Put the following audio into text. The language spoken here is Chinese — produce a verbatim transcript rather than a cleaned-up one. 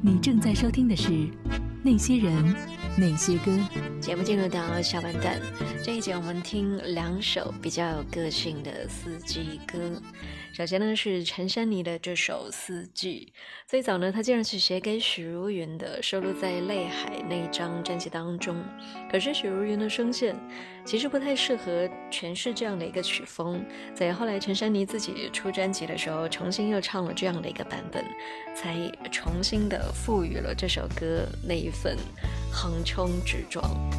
你正在收听的是《那些人那些歌》。 节目进入到下半段，这一节我们听两首比较有个性的四季歌。首先呢是陈珊妮的这首《四季》，最早呢它竟然是写给许茹芸的，收录在《泪海》那一张专辑当中。可是许茹芸的声线其实不太适合诠释这样的一个曲风，在后来陈珊妮自己出专辑的时候，重新又唱了这样的一个版本，才重新的赋予了这首歌那一份横冲直撞。